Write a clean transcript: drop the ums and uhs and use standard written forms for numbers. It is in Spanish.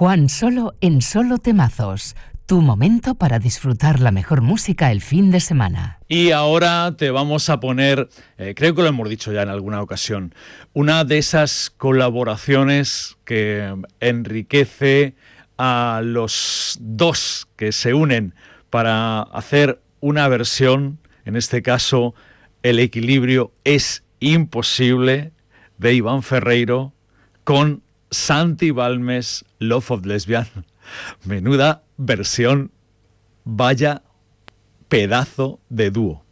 Juan Solo en Solo Temazos. Tu momento para disfrutar la mejor música el fin de semana. Y ahora te vamos a poner, creo que lo hemos dicho ya en alguna ocasión, una de esas colaboraciones que enriquece a los dos que se unen para hacer una versión, en este caso El equilibrio es imposible, de Iván Ferreiro con Santi Balmes, Love of Lesbian. Menuda versión, vaya pedazo de dúo.